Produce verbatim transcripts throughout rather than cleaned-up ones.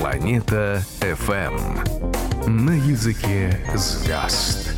Планета эф эм. На языке звезд.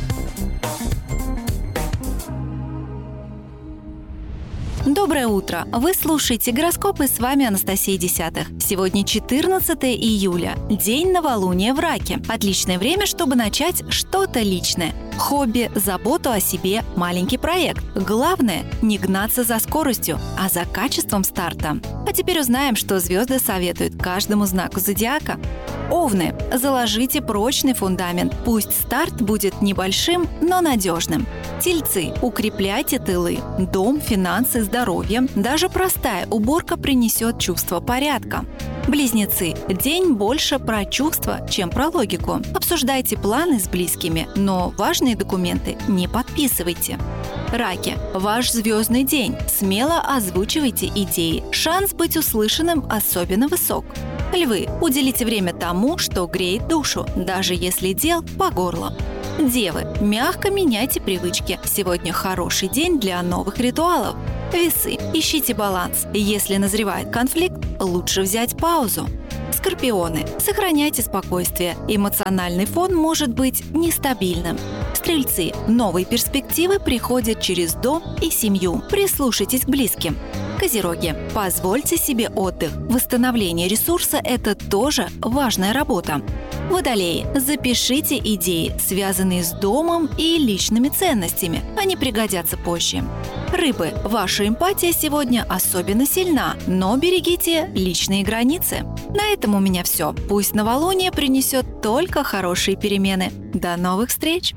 Доброе утро! Вы слушаете гороскопы, с вами Анастасия Десятых. Сегодня четырнадцатое июля, день новолуния в Раке. Отличное время, чтобы начать что-то личное. Хобби, заботу о себе, маленький проект. Главное – не гнаться за скоростью, а за качеством старта. А теперь узнаем, что звезды советуют каждому знаку зодиака. Овны, заложите прочный фундамент. Пусть старт будет небольшим, но надежным. Тельцы, укрепляйте тылы. Дом, финансы, здоровье. Даже простая уборка принесет чувство порядка. Близнецы, день больше про чувства, чем про логику. Обсуждайте планы с близкими, но важные документы не подписывайте. Раки, ваш звездный день. Смело озвучивайте идеи. Шанс быть услышанным особенно высок. Львы, уделите время тому, что греет душу, даже если дел по горло. Девы, мягко меняйте привычки. Сегодня хороший день для новых ритуалов. Весы, ищите баланс. Если назревает конфликт, лучше взять паузу. Скорпионы, сохраняйте спокойствие. Эмоциональный фон может быть нестабильным. Стрельцы, новые перспективы приходят через дом и семью. Прислушайтесь к близким. Козероги, позвольте себе отдых. Восстановление ресурса – это тоже важная работа. Водолеи, запишите идеи, связанные с домом и личными ценностями. Они пригодятся позже. Рыбы, ваша эмпатия сегодня особенно сильна, но берегите личные границы. На этом у меня все. Пусть новолуние принесет только хорошие перемены. До новых встреч!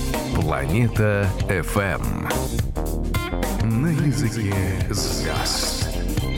Планета эф эм. На языке звезд.